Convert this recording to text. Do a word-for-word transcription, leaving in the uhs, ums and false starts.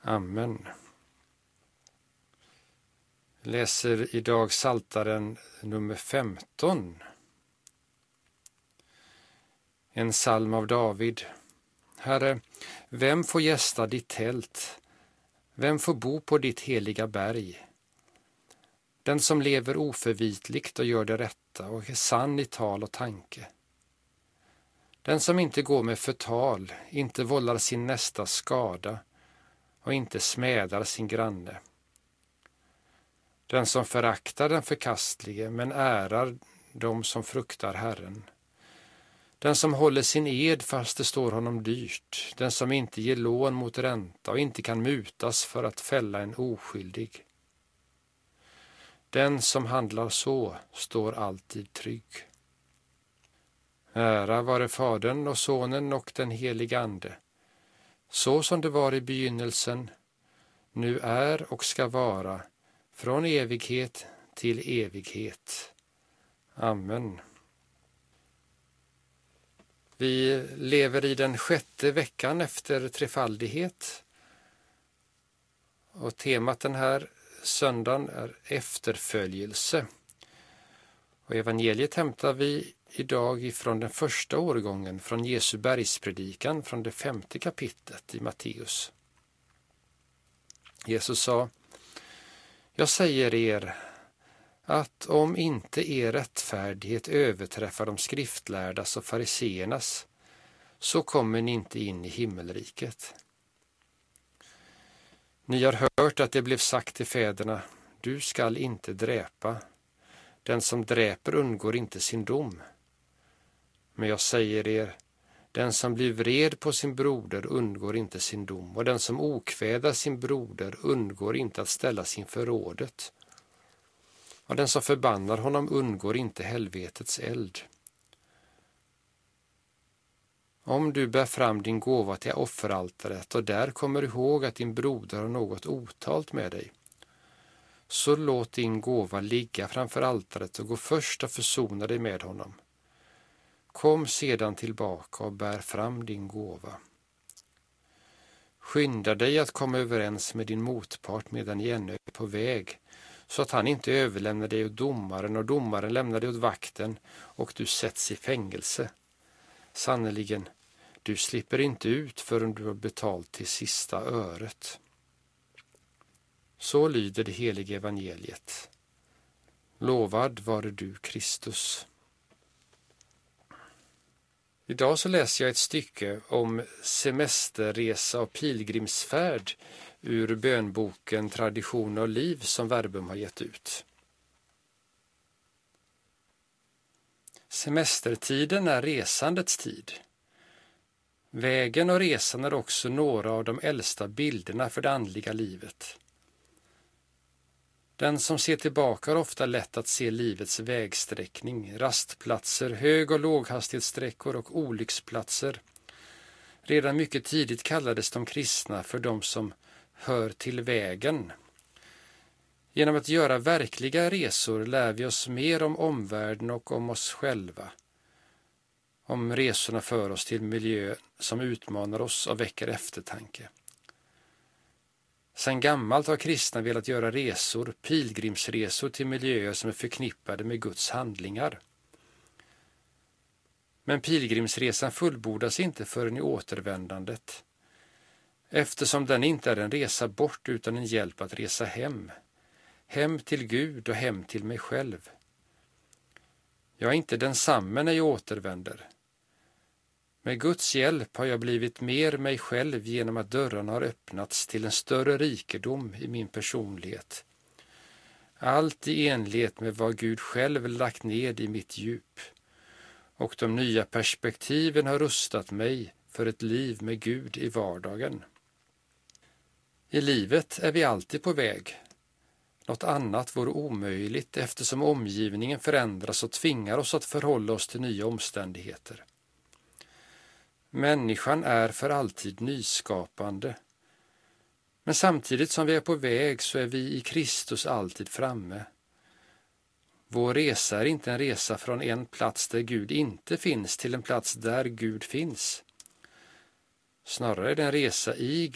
Amen. Jag läser idag Psaltaren nummer femton. En psalm av David. Herre, vem får gästa ditt tält? Vem får bo på ditt heliga berg? Den som lever oförvitligt och gör det rätta och är sann i tal och tanke. Den som inte går med förtal, inte vållar sin nästa skada och inte smädar sin granne. Den som föraktar den förkastlige men ärar dem som fruktar Herren. Den som håller sin ed fast det står honom dyrt. Den som inte ger lån mot ränta och inte kan mutas för att fälla en oskyldig. Den som handlar så står alltid trygg. Ära vare Fadern och Sonen och den helige Ande, så som det var i begynnelsen, nu är och ska vara, från evighet till evighet. Amen. Vi lever i den sjätte veckan efter trefaldighet. Och temat den här söndagen är efterföljelse. Och evangeliet hämtar vi idag ifrån den första årgången från Jesu bergspredikan från det femte kapitlet i Matteus. Jesus sa: Jag säger er att om inte er rättfärdighet överträffar de skriftlärdas och fariseernas, så kommer ni inte in i himmelriket. Ni har hört att det blev sagt till fäderna: du skall inte dräpa. Den som dräper undgår inte sin dom. Men jag säger er, den som blir vred på sin broder undgår inte sin dom, och den som okvädar sin broder undgår inte att ställas inför rådet. Och den som förbannar honom undgår inte helvetets eld. Om du bär fram din gåva till offeraltaret och där kommer ihåg att din broder har något otalt med dig, så låt din gåva ligga framför altaret och gå först och försona dig med honom. Kom sedan tillbaka och bär fram din gåva. Skynda dig att komma överens med din motpart medan ni ännu är på väg, så att han inte överlämnar dig åt domaren och domaren lämnar dig åt vakten och du sätts i fängelse. Sannoliken, du slipper inte ut förrän du har betalt till sista öret. Så lyder det heliga evangeliet. Lovad vare du, Kristus. Idag så läser jag ett stycke om semesterresa och pilgrimsfärd ur bönboken Tradition och liv som Verbum har gett ut. Semestertiden är resandets tid. Vägen och resan är också några av de äldsta bilderna för det andliga livet. Den som ser tillbaka har ofta lätt att se livets vägsträckning, rastplatser, hög- och låghastighetssträckor och olycksplatser. Redan mycket tidigt kallades de kristna för de som hör till vägen. Genom att göra verkliga resor lär vi oss mer om omvärlden och om oss själva. Om resorna för oss till miljö som utmanar oss och väcker eftertanke. Sedan gammalt har kristna velat göra resor, pilgrimsresor till miljöer som är förknippade med Guds handlingar. Men pilgrimsresan fullbordas inte förrän i återvändandet, eftersom den inte är en resa bort utan en hjälp att resa hem. Hem till Gud och hem till mig själv. Jag är inte densamme när jag återvänder. Med Guds hjälp har jag blivit mer mig själv genom att dörrarna har öppnats till en större rikedom i min personlighet. Allt i enlighet med vad Gud själv lagt ned i mitt djup. Och de nya perspektiven har rustat mig för ett liv med Gud i vardagen. I livet är vi alltid på väg. Något annat vore omöjligt eftersom omgivningen förändras och tvingar oss att förhålla oss till nya omständigheter. Människan är för alltid nyskapande. Men samtidigt som vi är på väg så är vi i Kristus alltid framme. Vår resa är inte en resa från en plats där Gud inte finns till en plats där Gud finns. Snarare är det en resa i